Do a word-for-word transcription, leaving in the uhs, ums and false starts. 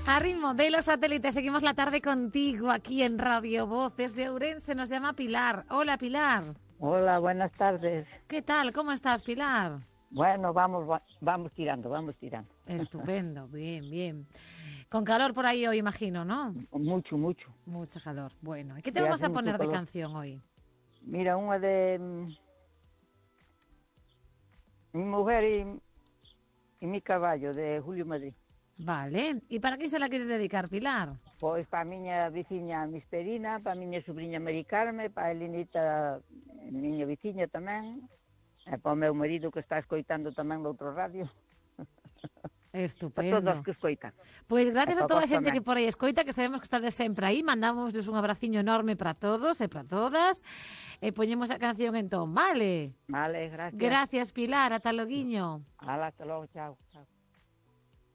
A ritmo de los satélites, seguimos la tarde contigo aquí en Radio Voz. Desde Ourense nos llama Pilar. Hola, Pilar. Hola, buenas tardes. ¿Qué tal? ¿Cómo estás, Pilar? Bueno, vamos, va- vamos tirando, vamos tirando. Estupendo, bien, bien. Con calor por ahí hoy, imagino, ¿no? Mucho, mucho. Mucho calor. Bueno, ¿y qué te Sí, vamos hace a mucho poner de calor. canción hoy? Mira, una de mm, Mi mujer y, y mi caballo, de Julio Madrid. Vale. ¿Y para qué se la quieres dedicar, Pilar? Pois para a miña veciña Misperina, para a miña sobrinha Mari Carme, para a Elenita, miña veciña tamén, e para o meu marido que está escoitando tamén no outro radio. Para Estupendo. todos os que escoitan. Pois gracias E a para toda a vos xente tamén. que por aí escoita, que sabemos que estades sempre aí. Mandamos un abraciño enorme para todos e para todas. E poñemos a canción entón, vale? Vale, gracias. Gracias, Pilar. Ata loguiño. Hala, hasta logo, chao. chao.